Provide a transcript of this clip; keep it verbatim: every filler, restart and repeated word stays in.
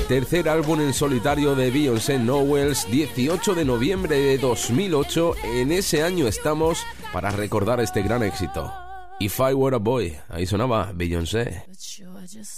tercer álbum en solitario de Beyoncé Knowles, dieciocho de noviembre de dos mil ocho. En ese año estamos para recordar este gran éxito. If I Were a Boy, ahí sonaba Beyoncé.